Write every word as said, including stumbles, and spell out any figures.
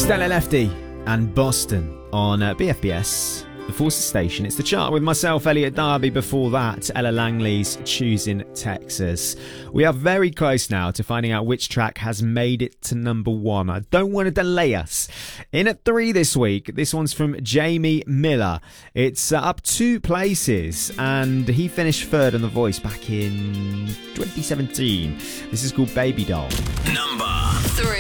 Stella Lefty and Boston on uh, B F B S, the Forces Station. It's the chart with myself, Elliot Darby. Before that, Ella Langley's Choosing Texas. We are very close now to finding out which track has made it to number one. I don't want to delay us. In at three this week, this one's from Jamie Miller. It's uh, up two places, and he finished third on The Voice back in twenty seventeen. This is called Baby Doll. Number